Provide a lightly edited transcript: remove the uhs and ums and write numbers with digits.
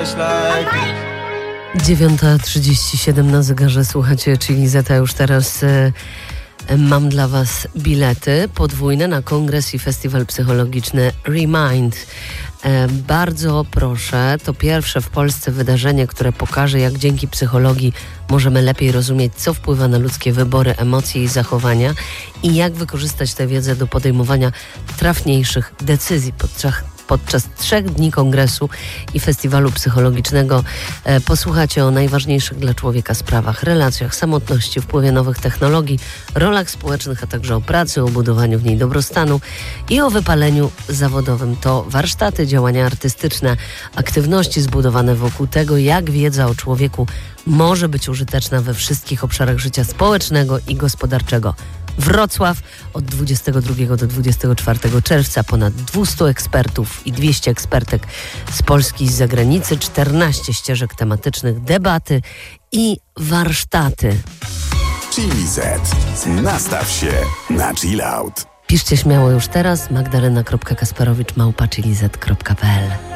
9:37 na zegarze, słuchacie Chili Zeta. Już teraz mam dla Was bilety podwójne na kongres i festiwal psychologiczny Remind. Bardzo proszę, to pierwsze w Polsce wydarzenie, które pokaże, jak dzięki psychologii możemy lepiej rozumieć, co wpływa na ludzkie wybory, emocje i zachowania i jak wykorzystać tę wiedzę do podejmowania trafniejszych decyzji. Podczas 3 dni kongresu i festiwalu psychologicznego posłuchacie o najważniejszych dla człowieka sprawach, relacjach, samotności, wpływie nowych technologii, rolach społecznych, a także o pracy, o budowaniu w niej dobrostanu i o wypaleniu zawodowym. To warsztaty, działania artystyczne, aktywności zbudowane wokół tego, jak wiedza o człowieku może być użyteczna we wszystkich obszarach życia społecznego i gospodarczego. Wrocław od 22 do 24 czerwca ponad 200 ekspertów i 200 ekspertek z Polski i z zagranicy, 14 ścieżek tematycznych, debaty i warsztaty. Chili Z. Nastaw się na chill out. Piszcie śmiało już teraz magdalena.kasperowicz@chilizet.pl